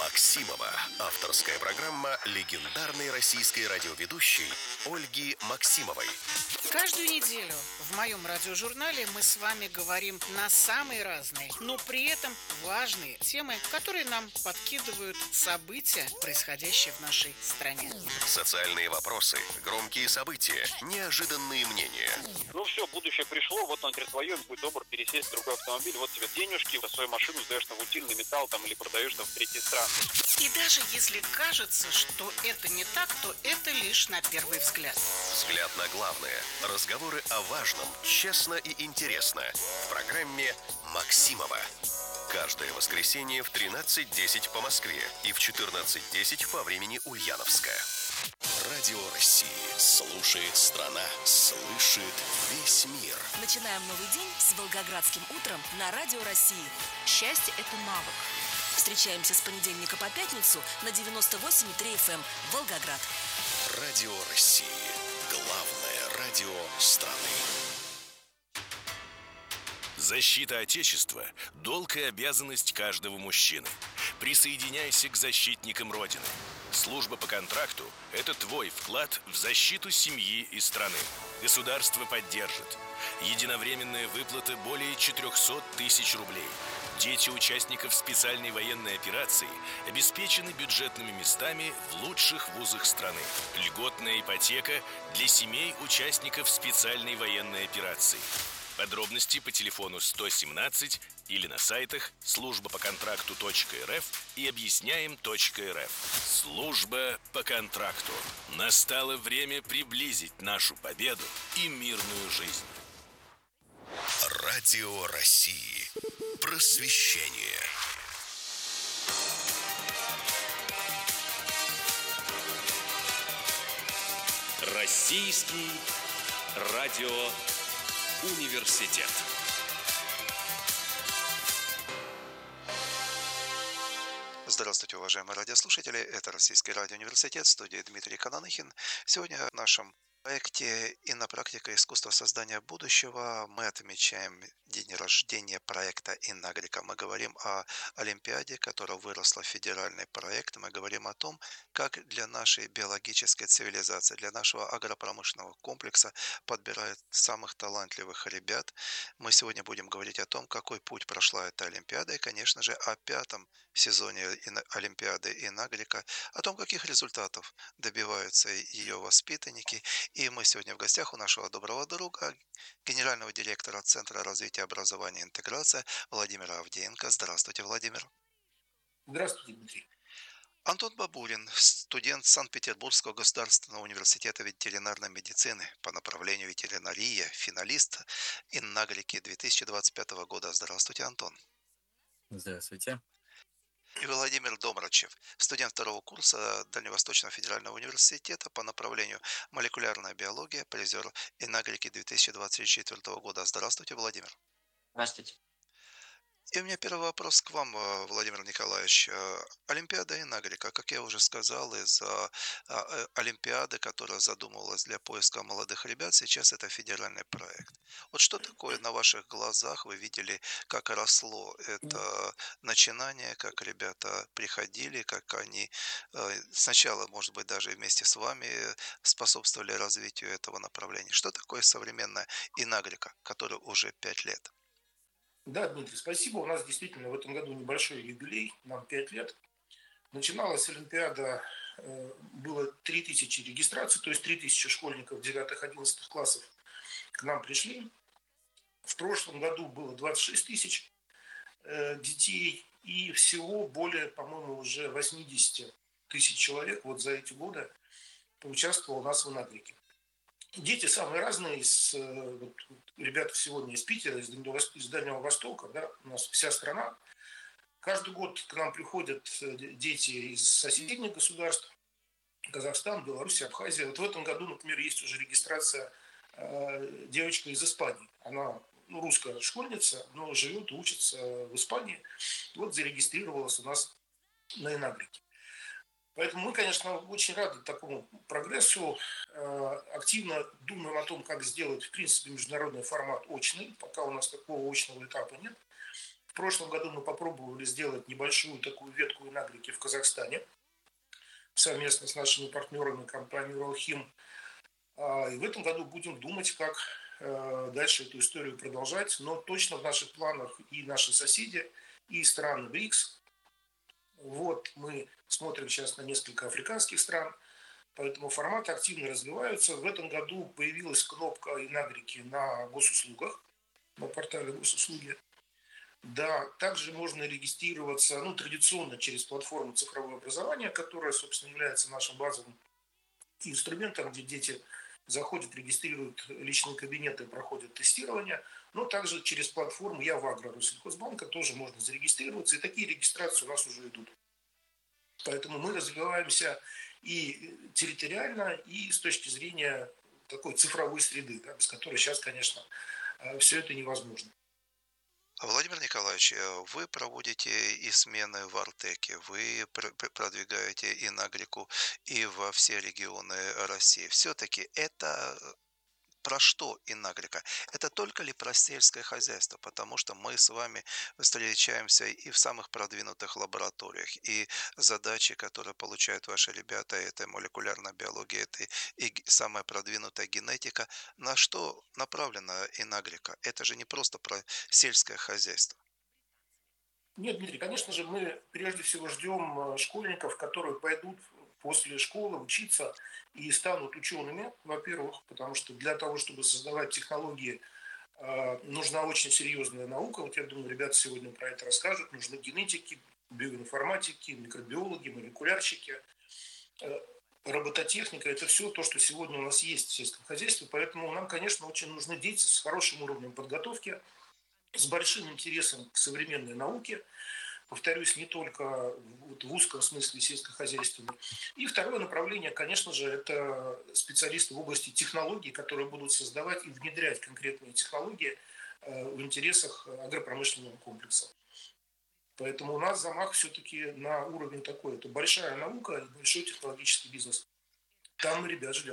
Максимова. Авторская программа легендарной российской радиоведущей Ольги Максимовой. Каждую неделю в моем радиожурнале мы с вами говорим на самые разные, но при этом важные темы, которые нам подкидывают события, происходящие в нашей стране. Социальные вопросы, громкие события, неожиданные мнения. Ну все, будущее пришло, вот он теперь твое, будь добр, пересесть в другой автомобиль, вот тебе денежки, свою машину сдаешь на утильный металл там, или продаешь там в третьей стране. И даже если кажется, что это не так, то это лишь на первый взгляд. Взгляд на главное. Разговоры о важном, честно и интересно. В программе «Максимова». Каждое воскресенье в 13:10 по Москве и в 14:10 по времени Ульяновска. Радио России. Слушает страна. Слышит весь мир. Начинаем новый день с Волгоградским утром на Радио России. Счастье – это навык. Встречаемся с понедельника по пятницу на 98,3 FM Волгоград. Радио России. Главное радио страны. Защита Отечества – долг и обязанность каждого мужчины. Присоединяйся к защитникам Родины. Служба по контракту – это твой вклад в защиту семьи и страны. Государство поддержит. Единовременная выплата более 400 тысяч рублей. Дети участников специальной военной операции обеспечены бюджетными местами в лучших вузах страны. Льготная ипотека для семей участников специальной военной операции. Подробности по телефону 117 или на сайтах службапоконтракту.рф и объясняем.рф. Служба по контракту. Настало время приблизить нашу победу и мирную жизнь. Радио России. Просвещение. Российский радиоуниверситет. Здравствуйте, уважаемые радиослушатели. Это Российский радиоуниверситет, студия Дмитрий Кананыхин. Сегодня в нашем проекте «Иннопрактика. Искусство создания будущего» мы отмечаем день рождения проекта «Иннагрика». Мы говорим о Олимпиаде, которая выросла в федеральный проект. Мы говорим о том, как для нашей биологической цивилизации, для нашего агропромышленного комплекса подбирают самых талантливых ребят. Мы сегодня будем говорить о том, какой путь прошла эта Олимпиада, и, конечно же, о пятом сезоне Олимпиады «Иннагрика», о том, каких результатов добиваются ее воспитанники. И мы сегодня в гостях у нашего доброго друга, генерального директора Центра развития образования и интеграции Владимира Авдеенко. Здравствуйте, Владимир. Здравствуйте, Дмитрий. Антон Бабурин, студент Санкт-Петербургского государственного университета ветеринарной медицины по направлению ветеринария, финалист «Иннагрики» 2025 года. Здравствуйте, Антон. Здравствуйте. И Владимир Домрачев, студент второго курса Дальневосточного федерального университета по направлению молекулярная биология, призер «Иннагрики» 2024 года. Здравствуйте, Владимир. Здравствуйте. И у меня первый вопрос к вам, Владимир Николаевич. Олимпиада «Иннагрика», как я уже сказал, из Олимпиады, которая задумывалась для поиска молодых ребят, сейчас это федеральный проект. Вот что такое на ваших глазах вы видели, как росло это начинание, как ребята приходили, как они сначала, может быть, даже вместе с вами способствовали развитию этого направления? Что такое современная «Иннагрика», которая уже 5 лет? Да, Дмитрий, спасибо. У нас действительно в этом году небольшой юбилей, нам 5 лет. Начиналась Олимпиада, было 3000 регистраций, то есть 3000 школьников 9-11 классов к нам пришли. В прошлом году было 26 тысяч детей, и всего более, по-моему, уже 80 тысяч человек вот за эти годы поучаствовало у нас в «Иннагрике». Дети самые разные, вот, ребята сегодня из Питера, из Дальнего Востока, да, у нас вся страна. Каждый год к нам приходят дети из соседних государств, Казахстан, Беларусь, Абхазия. Вот в этом году, например, есть уже регистрация девочка из Испании. Она русская школьница, но живет и учится в Испании. Вот зарегистрировалась у нас на «Иннагрике». Поэтому мы, конечно, очень рады такому прогрессу. Активно думаем о том, как сделать, в принципе, международный формат очный. Пока у нас такого очного этапа нет. В прошлом году мы попробовали сделать небольшую такую ветку Инагрики в Казахстане совместно с нашими партнерами компанией «Уралхим». И в этом году будем думать, как дальше эту историю продолжать. Но точно в наших планах и наши соседи, и страны БРИКС. Вот мы смотрим сейчас на несколько африканских стран, поэтому форматы активно развиваются. В этом году появилась кнопка Инагрики на госуслугах, на портале госуслуги. Да, также можно регистрироваться, традиционно через платформу цифровое образование, которая, собственно, является нашим базовым инструментом, где дети заходят, регистрируют личные кабинеты, проходят тестирование, но также через платформу «Я-в-Агро» Россельхозбанка тоже можно зарегистрироваться, и такие регистрации у нас уже идут. Поэтому мы развиваемся и территориально, и с точки зрения такой цифровой среды, да, без которой сейчас, конечно, все это невозможно. Владимир Николаевич, вы проводите и смены в Артеке, вы продвигаете и Нагрику, и во все регионы России. Все-таки это про что Инагрика? Это только ли про сельское хозяйство? Потому что мы с вами встречаемся и в самых продвинутых лабораториях, и задачи, которые получают ваши ребята, это молекулярная биология, это и самая продвинутая генетика. На что направлена Инагрика? Это же не просто про сельское хозяйство. Нет, Дмитрий, конечно же, мы прежде всего ждем школьников, которые пойдут после школы учиться и станут учеными, во-первых, потому что для того, чтобы создавать технологии, нужна очень серьезная наука. Вот я думаю, ребята сегодня про это расскажут. Нужны генетики, биоинформатики, микробиологи, молекулярщики, робототехника. Это все то, что сегодня у нас есть в сельском хозяйстве. Поэтому нам, конечно, очень нужны дети с хорошим уровнем подготовки, с большим интересом к современной науке, повторюсь, не только в узком смысле сельскохозяйственной. И второе направление, конечно же, это специалисты в области технологий, которые будут создавать и внедрять конкретные технологии в интересах агропромышленного комплекса. Поэтому у нас замах все-таки на уровень такой. Это большая наука и большой технологический бизнес. Там мы ребят ждем.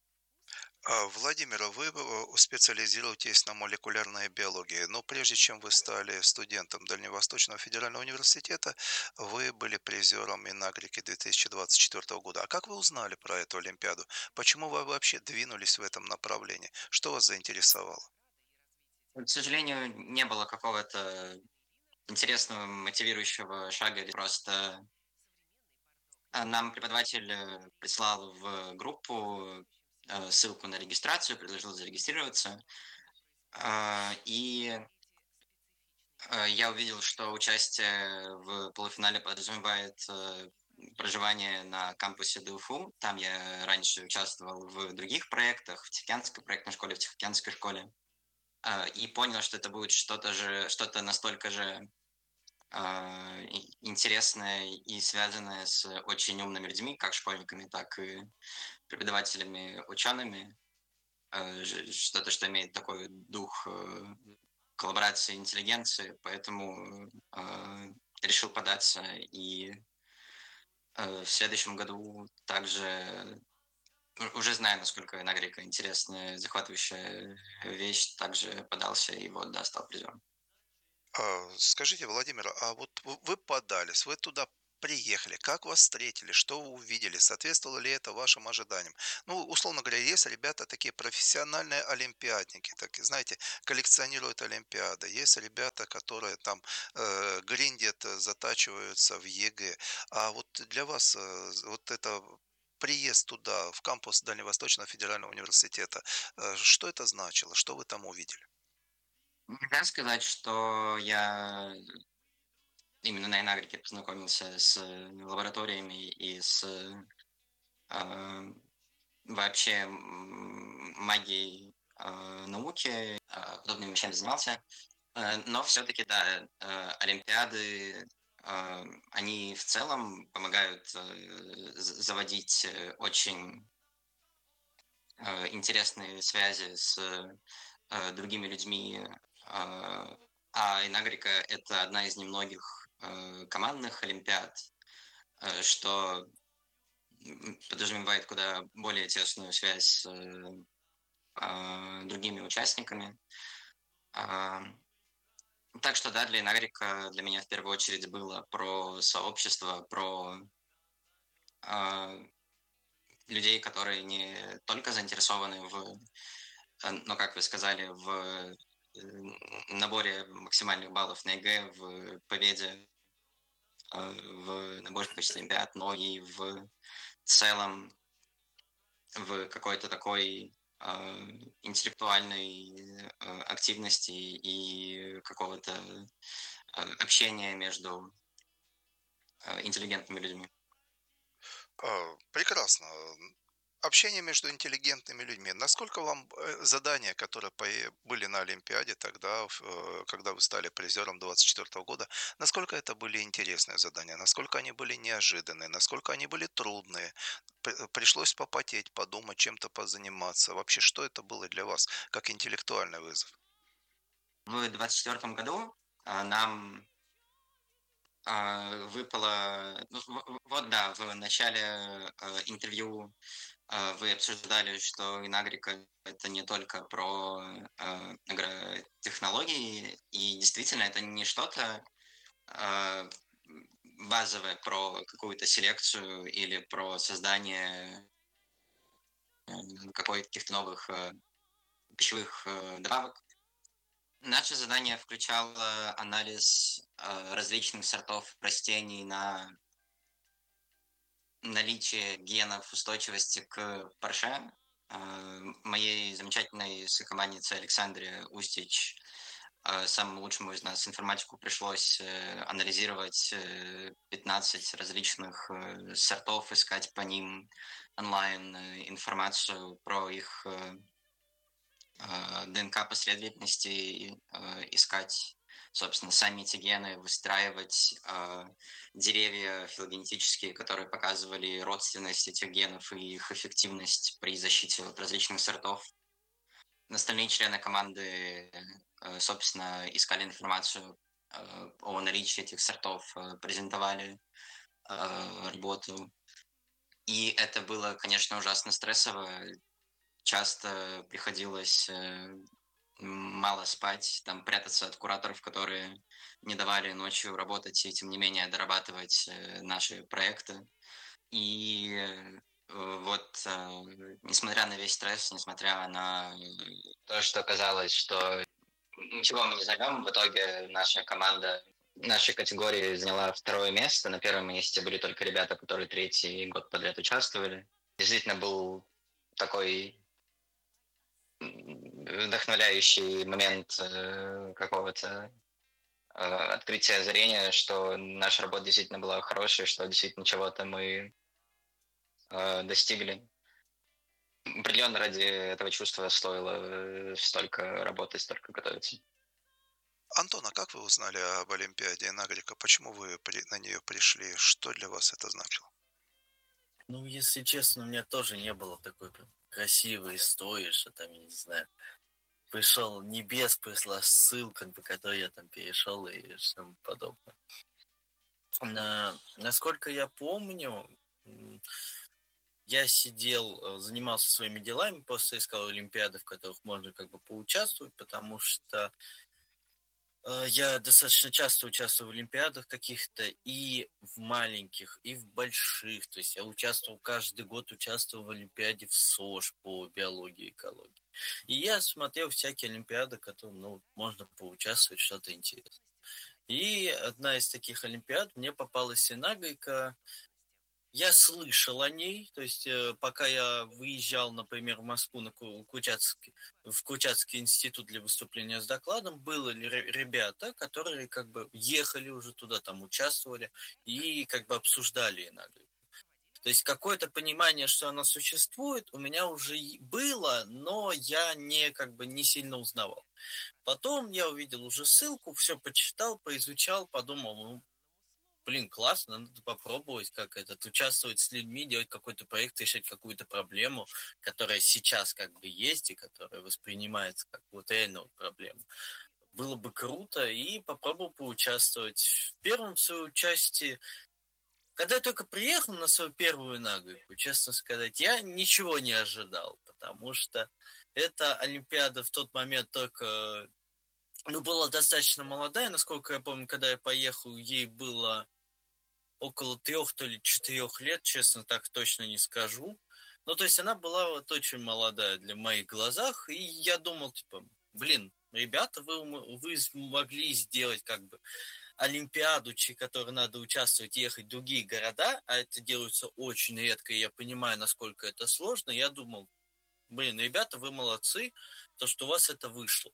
Владимир, вы специализируетесь на молекулярной биологии, но прежде чем вы стали студентом Дальневосточного федерального университета, вы были призером Инагрики 2024 года. А как вы узнали про эту Олимпиаду? Почему вы вообще двинулись в этом направлении? Что вас заинтересовало? К сожалению, не было какого-то интересного мотивирующего шага, или просто нам преподаватель прислал в группу ссылку на регистрацию, предложил зарегистрироваться. И я увидел, что участие в полуфинале подразумевает проживание на кампусе ДУФУ. Там я раньше участвовал в других проектах, в Тихоокеанской проектной школе, в Тихоокеанской школе. И понял, что это будет что-то настолько же интересное и связанное с очень умными людьми, как школьниками, так и преподавателями, учеными. Что-то, что имеет такой дух коллаборации интеллигенции, поэтому решил податься. И в следующем году также, уже зная, насколько Инагрика интересная, захватывающая вещь, также подался и вот, да, стал призером. Скажите, Владимир, а вот вы подались, вы туда приехали, как вас встретили, что вы увидели, соответствовало ли это вашим ожиданиям? Ну, условно говоря, есть ребята такие профессиональные олимпиадники, так, знаете, коллекционируют олимпиады, есть ребята, которые там гриндят, затачиваются в ЕГЭ, а вот для вас вот это приезд туда, в кампус Дальневосточного федерального университета, что это значило, что вы там увидели? Нельзя сказать, что я именно на Инагрике познакомился с лабораториями и с вообще магией науки, подобными вещами занимался. Но все-таки, да, олимпиады, они в целом помогают заводить очень интересные связи с другими людьми. А Инагрика — это одна из немногих командных олимпиад, что подразумевает куда более тесную связь с другими участниками. Так что да, для Инагрика для меня в первую очередь было про сообщество, про людей, которые не только заинтересованы ну, как вы сказали, в наборе максимальных баллов на ЕГЭ, в победе в наборных почти олимпиад, но и в целом в какой-то такой интеллектуальной активности и какого-то общения между интеллигентными людьми. Прекрасно. Общение между интеллигентными людьми. Насколько вам задания, которые были на Олимпиаде тогда, когда вы стали призером 24 года, насколько это были интересные задания, насколько они были неожиданные, насколько они были трудные? Пришлось попотеть, подумать, чем-то позаниматься. Вообще, что это было для вас, как интеллектуальный вызов? В 2024 году нам выпало... Вот да, в начале интервью вы обсуждали, что Инагрика это не только про агротехнологии, и действительно это не что-то базовое про какую-то селекцию или про создание каких-то новых пищевых добавок. Наше задание включало анализ различных сортов растений на наличие генов устойчивости к парше. Моей замечательной сокоманднице Александре Устич, самому лучшему из нас информатику, пришлось анализировать 15 различных сортов, искать по ним онлайн информацию про их ДНК последовательности, искать, собственно, сами эти гены, выстраивать деревья филогенетические, которые показывали родственность этих генов и их эффективность при защите от различных сортов. Остальные члены команды, собственно, искали информацию о наличии этих сортов, презентовали работу. И это было, конечно, ужасно стрессово. Часто приходилось мало спать, там прятаться от кураторов, которые не давали ночью работать и, тем не менее, дорабатывать наши проекты. И вот, несмотря на весь стресс, несмотря на то, что казалось, что ничего мы не займем, в итоге наша команда нашей категории заняла 2 место. На 1 месте были только ребята, которые 3-й год подряд участвовали. Действительно был такой вдохновляющий момент какого-то открытия, озарения, что наша работа действительно была хорошей, что действительно чего-то мы достигли. Определенно ради этого чувства стоило столько работать, столько готовиться. Антон, а как вы узнали об Олимпиаде Инагрика? Почему вы на нее пришли? Что для вас это значило? Ну, если честно, у меня тоже не было такой прям красивой истории, что там, я не знаю, пришел небес, пришла ссылка, по которой я там перешел и что подобное. Насколько я помню, я сидел, занимался своими делами, просто искал олимпиады, в которых можно как бы поучаствовать, потому что я достаточно часто участвую в олимпиадах каких-то, и в маленьких, и в больших. То есть я каждый год участвовал в олимпиаде в СОЖ по биологии и экологии. И я смотрел всякие олимпиады, которые, можно поучаствовать, что-то интересное. И одна из таких олимпиад мне попалась Инагрика. Я слышал о ней, то есть пока я выезжал, например, в Москву в Курчатский институт для выступления с докладом, были ребята, которые как бы ехали уже туда, там участвовали и как бы обсуждали Инагрику. То есть какое-то понимание, что она существует, у меня уже было, но я не сильно узнавал. Потом я увидел уже ссылку, все почитал, поизучал, подумал, классно, надо попробовать участвовать с людьми, делать какой-то проект, решать какую-то проблему, которая сейчас как бы есть и которая воспринимается как вот реально проблема. Было бы круто, и попробовал поучаствовать. В первом свое участие, когда я только приехал на свою первую Инагрику, честно сказать, я ничего не ожидал, потому что эта олимпиада в тот момент только была достаточно молодая, насколько я помню, когда я поехал, ей было около 3 то ли 4 лет, честно, так точно не скажу. Ну, то есть она была вот очень молодая для моих глазах, и я думал, типа, блин, ребята, вы смогли сделать как бы олимпиаду, в которой надо участвовать, ехать в другие города, а это делается очень редко, и я понимаю, насколько это сложно. Я думал, блин, ребята, вы молодцы, то, что у вас это вышло.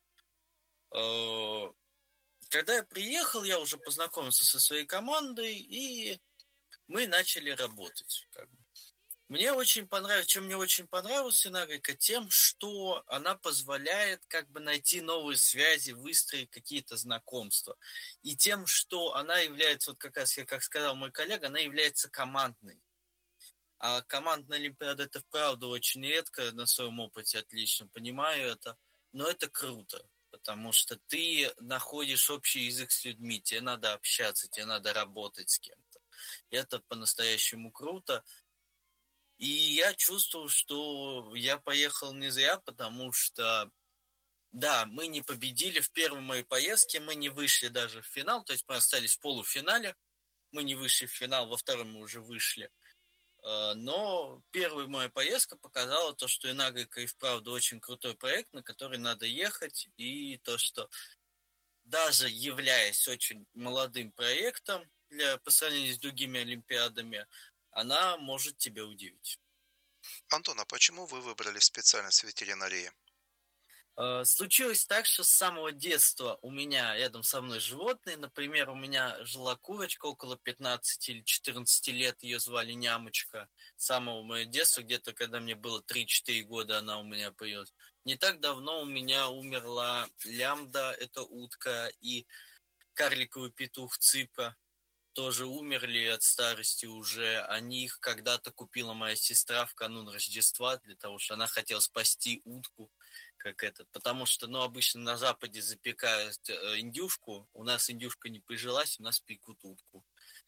Когда я приехал, я уже познакомился со своей командой, и мы начали работать. Мне очень понравилось, чем мне очень понравилась Инагрика, тем, что она позволяет как бы найти новые связи, выстроить какие-то знакомства. И тем, что она является, вот как раз, как сказал мой коллега, она является командной. А командная олимпиада это вправду очень редко, на своем опыте отлично понимаю это, но это круто, потому что ты находишь общий язык с людьми, тебе надо общаться, тебе надо работать с кем-то. И это по-настоящему круто. И я чувствовал, что я поехал не зря, потому что, да, мы не победили в первой моей поездке, мы не вышли даже в финал, то есть мы остались в полуфинале, мы не вышли в финал, во втором мы уже вышли. Но первая моя поездка показала то, что Инагрика и вправду очень крутой проект, на который надо ехать, и то, что даже являясь очень молодым проектом по сравнению с другими олимпиадами, она может тебя удивить. Антон, а почему вы выбрали специальность ветеринарии? Случилось так, что с самого детства у меня рядом со мной животные. Например, у меня жила курочка около 15 или 14 лет, ее звали Нямочка. С самого моего детства, где-то когда мне было 3-4 года, она у меня появилась. Не так давно у меня умерла лямбда, это утка, и карликовый петух Цыпа. Тоже умерли от старости уже. Они их когда-то купила моя сестра в канун Рождества, для того, что она хотела спасти утку, потому что, обычно на Западе запекают индюшку, у нас индюшка не прижилась, у нас пекут утку.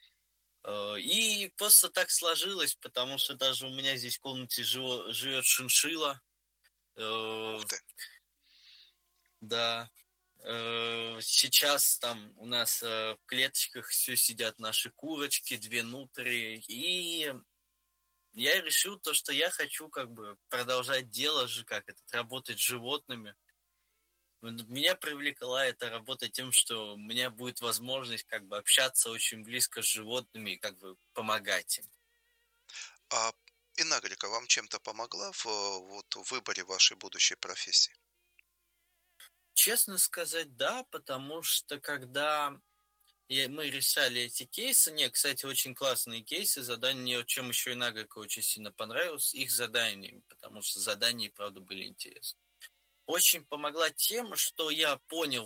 И просто так сложилось, потому что даже у меня здесь в комнате живет шиншилла. Ух ты. Да. Сейчас там у нас в клеточках все сидят наши курочки, 2 нутрии, и я решил то, что я хочу как бы продолжать дело работать с животными. Меня привлекла эта работа тем, что у меня будет возможность как бы общаться очень близко с животными и как бы помогать им. А Инагрика вам чем-то помогла в выборе вашей будущей профессии? Честно сказать, да, потому что когда мы решали эти кейсы, кстати, очень классные кейсы, задания, чем еще Инагрика очень сильно понравилось, их заданиями, потому что задания, правда, были интересны. Очень помогла тем, что я понял,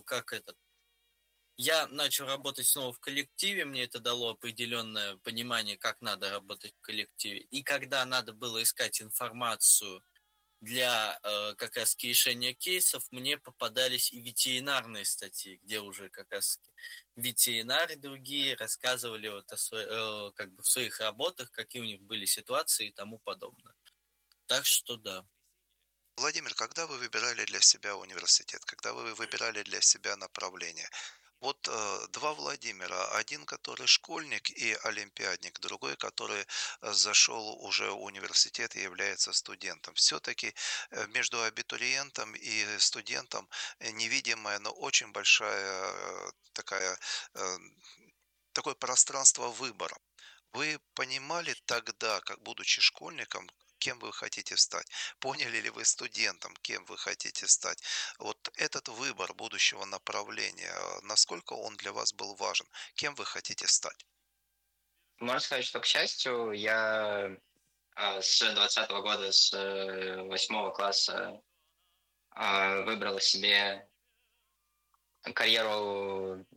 я начал работать снова в коллективе, мне это дало определенное понимание, как надо работать в коллективе. И когда надо было искать информацию для как раз решения кейсов, мне попадались и ветеринарные статьи, где уже как раз ветеринары другие рассказывали в своих работах, какие у них были ситуации и тому подобное. Так что да. Владимир, когда вы выбирали для себя университет, когда вы выбирали для себя направление, вот два Владимира, один, который школьник и олимпиадник, другой, который зашел уже в университет и является студентом. Все-таки между абитуриентом и студентом невидимая, но очень большая э, такое пространство выбора. Вы понимали тогда, как будучи школьником, кем вы хотите стать? Поняли ли вы студентом, кем вы хотите стать? Вот этот выбор будущего направления, насколько он для вас был важен? Кем вы хотите стать? Можно сказать, что, к счастью, я с 2020 года, с 8 класса выбрал себе карьеру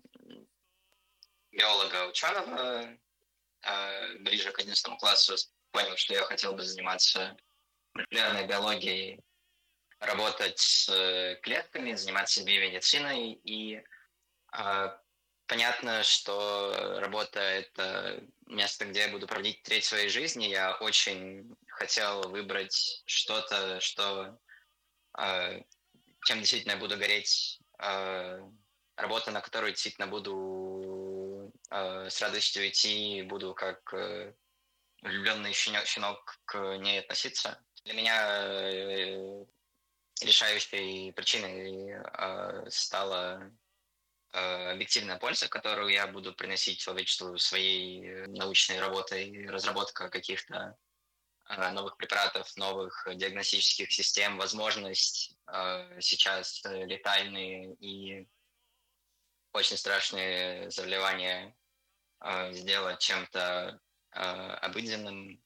биолога-ученого. Ближе к 11 классу понял, что я хотел бы заниматься молекулярной биологией, работать с клетками, заниматься биомедициной. И понятно, что работа – это место, где я буду проводить треть своей жизни. Я очень хотел выбрать что-то, чем действительно я буду гореть работа, на которую действительно буду с радостью идти, буду как влюбленный щенок к ней относиться. Для меня решающей причиной стала объективная польза, которую я буду приносить человечеству своей научной работой, разработка каких-то новых препаратов, новых диагностических систем, возможность сейчас летальные и очень страшные заболевания сделать чем-то обыденным.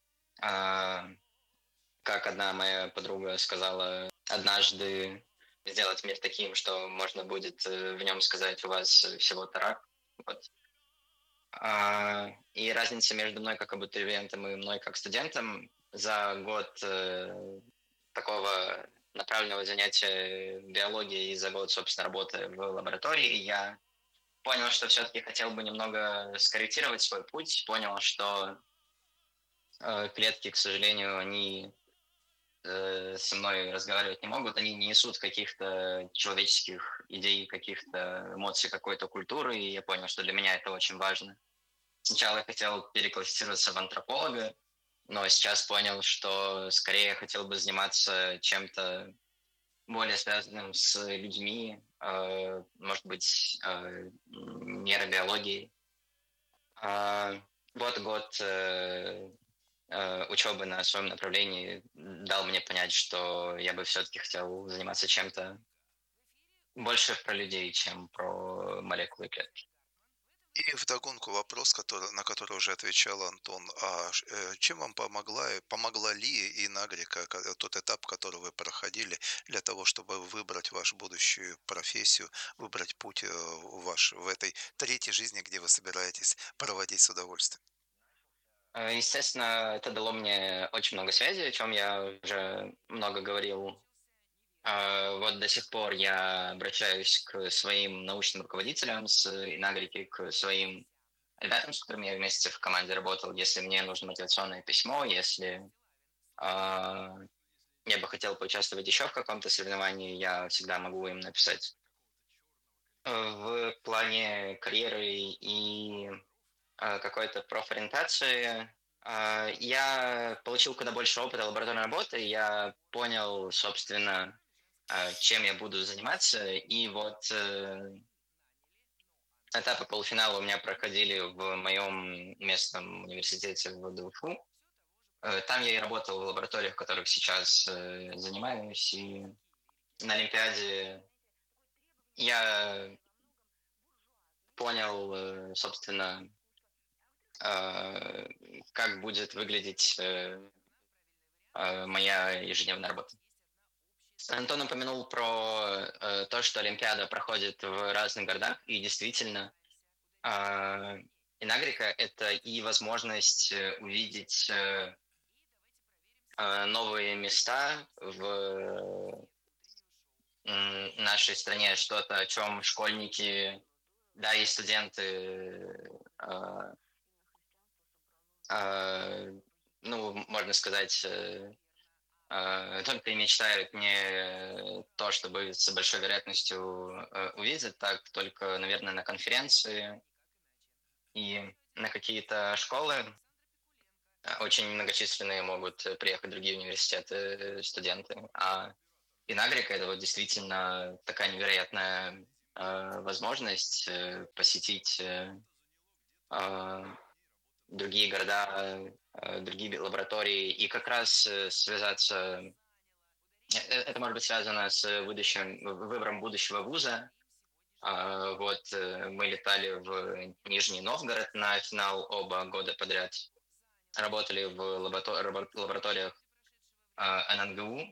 Как одна моя подруга сказала, однажды сделать мир таким, что можно будет в нем сказать, у вас всего-то рак. Вот. И разница между мной как абитуриентом и мной как студентом за год такого направленного занятия биологией и за год, собственно, работы в лаборатории я понял, что все-таки хотел бы немного скорректировать свой путь, понял, что клетки, к сожалению, они со мной разговаривать не могут, они не несут каких-то человеческих идей, каких-то эмоций, какой-то культуры, и я понял, что для меня это очень важно. Сначала я хотел переклассифицироваться в антрополога, но сейчас понял, что скорее хотел бы заниматься чем-то более связанным с людьми, может быть, нейробиологией. Вот год учебы на своем направлении дал мне понять, что я бы все-таки хотел заниматься чем-то больше про людей, чем про молекулы и клетки. И вдогонку вопрос, на который уже отвечал Антон. Чем вам помогла ли Инагрика, тот этап, который вы проходили, для того, чтобы выбрать вашу будущую профессию, выбрать путь ваш в этой третьей жизни, где вы собираетесь проводить с удовольствием? Естественно, это дало мне очень много связей, о чем я уже много говорил. Вот до сих пор я обращаюсь к своим научным руководителям с Инагрики, к своим ребятам, с которыми я вместе в команде работал, если мне нужно мотивационное письмо, если я бы хотел поучаствовать еще в каком-то соревновании, я всегда могу им написать. В плане карьеры и какой-то профориентации я получил куда больше опыта лабораторной работы, я понял, собственно, чем я буду заниматься, и вот этапы полуфинала у меня проходили в моем местном университете в ДУФУ. Там я и работал в лабораториях, в которых сейчас занимаюсь, и на Олимпиаде я понял, собственно, как будет выглядеть моя ежедневная работа. Антон упомянул про то, что Олимпиада проходит в разных городах, и действительно, Инагрика — это и возможность увидеть новые места в нашей стране, что-то, о чем школьники, да, и студенты, можно сказать, только и мечтают не то, чтобы с большой вероятностью увидеть, так только, наверное, на конференции и на какие-то школы. Очень многочисленные могут приехать другие университеты, студенты. А Инагрика — это вот действительно такая невероятная возможность посетить другие города, другие лаборатории, и как раз связаться... Это может быть связано с выбором будущего вуза. Вот мы летали в Нижний Новгород на финал оба года подряд. Работали в лабораториях ННГУ.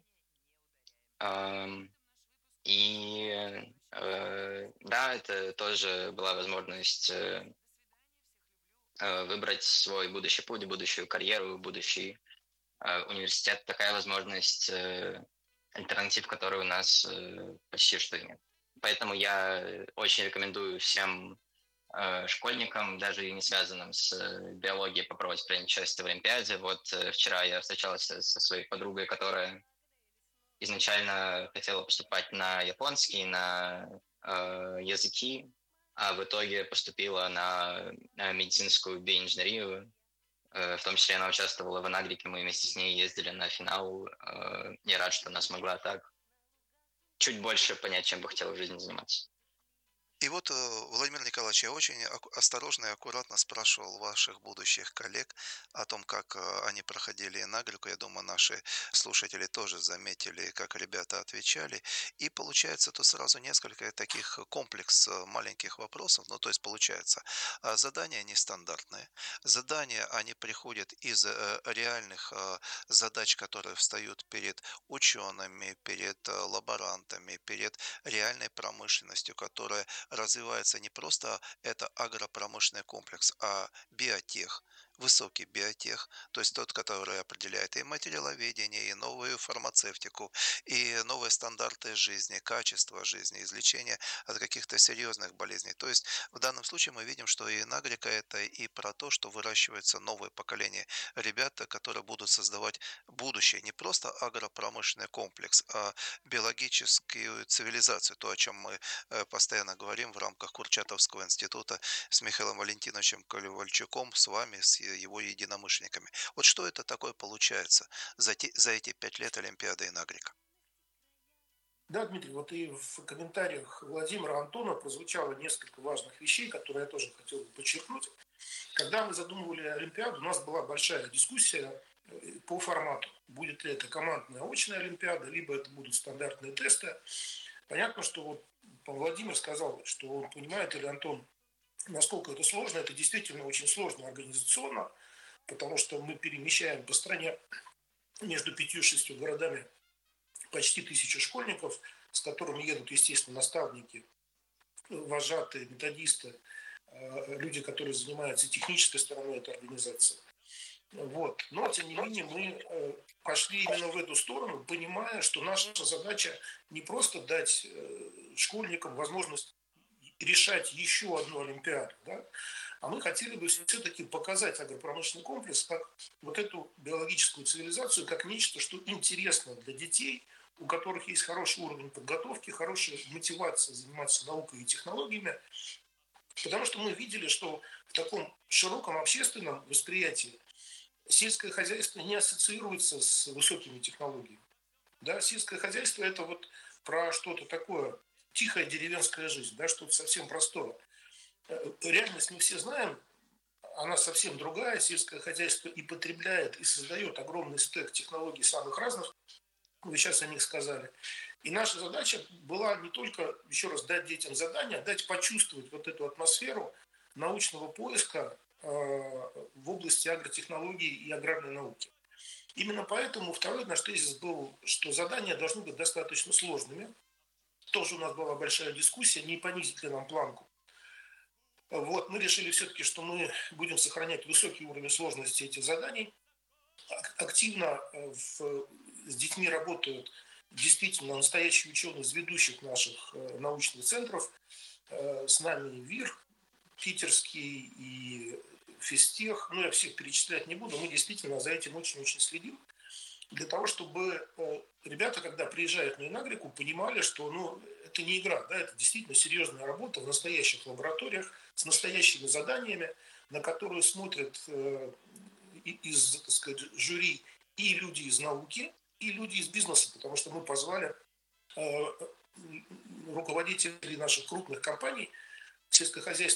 И да, это тоже была возможность выбрать свой будущий путь, будущую карьеру, будущий университет. Такая возможность, альтернатив, которой у нас почти что нет. Поэтому я очень рекомендую всем школьникам, даже и не связанным с биологией, попробовать принять участие в Олимпиаде. Вот вчера я встречался со своей подругой, которая изначально хотела поступать на японский, на языки, а в итоге поступила на медицинскую биоинженерию. В том числе она участвовала в Инагрике, мы вместе с ней ездили на финал. Я рад, что она смогла так чуть больше понять, чем бы хотела в жизни заниматься. И вот, Владимир Николаевич, я очень осторожно и аккуратно спрашивал ваших будущих коллег о том, как они проходили Инагрику. Я думаю, наши слушатели тоже заметили, как ребята отвечали. И получается тут сразу несколько таких комплекс маленьких вопросов. Ну, то есть получается, задания нестандартные. Задания, они приходят из реальных задач, которые встают перед учеными, перед лаборантами, перед реальной промышленностью, которая развивается не просто это агропромышленный комплекс, а биотех, высокий биотех, то есть тот, который определяет и материаловедение, и новую фармацевтику, и новые стандарты жизни, качество жизни, излечение от каких-то серьезных болезней. То есть в данном случае мы видим, что и Инагрика это и про то, что выращивается новое поколение ребят, которые будут создавать будущее, не просто агропромышленный комплекс, а биологическую цивилизацию, то, о чем мы постоянно говорим в рамках Курчатовского института с Михаилом Валентиновичем Ковальчуком, с вами, с его единомышленниками. Вот что это такое получается за эти 5 лет Олимпиады Инагрика? Да, Дмитрий, вот и в комментариях Владимира Антона прозвучало несколько важных вещей, которые я тоже хотел бы подчеркнуть. Когда мы задумывали Олимпиаду, у нас была большая дискуссия по формату. Будет ли это командная очная Олимпиада, либо это будут стандартные тесты. Понятно, что вот Владимир сказал, что он понимает, или Антон, насколько это сложно. Это действительно очень сложно организационно, потому что мы перемещаем по стране между 5-6 городами почти 1000 школьников, с которыми едут, естественно, наставники, вожатые, методисты, люди, которые занимаются технической стороной этой организации. Вот. Но, тем не менее, мы пошли именно в эту сторону, понимая, что наша задача не просто дать школьникам возможность решать еще одну Олимпиаду, да? А мы хотели бы все-таки показать агропромышленный комплекс как вот эту биологическую цивилизацию, как нечто, что интересно для детей, у которых есть хороший уровень подготовки, хорошая мотивация заниматься наукой и технологиями, потому что мы видели, что в таком широком общественном восприятии сельское хозяйство не ассоциируется с высокими технологиями. Да, сельское хозяйство – это вот про что-то такое, тихая деревенская жизнь, да, что-то совсем простое. Реальность мы все знаем, она совсем другая. Сельское хозяйство и потребляет, и создает огромный стек технологий самых разных. Вы сейчас о них сказали. И наша задача была не только, еще раз, дать детям задания, а дать почувствовать вот эту атмосферу научного поиска в области агротехнологий и аграрной науки. Именно поэтому второй наш тезис был, что задания должны быть достаточно сложными. Тоже у нас была большая дискуссия, не понизить ли нам планку. Вот, мы решили все-таки, что мы будем сохранять высокий уровень сложности этих заданий. Активно с детьми работают действительно настоящие ученые из ведущих наших научных центров. С нами ВИР, питерский и физтех. Ну, я всех перечислять не буду. Мы действительно за этим очень-очень следим. Для того, чтобы ребята, когда приезжают на Инагрику, понимали, что это не игра, да, это действительно серьезная работа в настоящих лабораториях с настоящими заданиями, на которые смотрят из, так сказать, жюри и люди из науки, и люди из бизнеса, потому что мы позвали руководителей наших крупных компаний сельскохозяйственных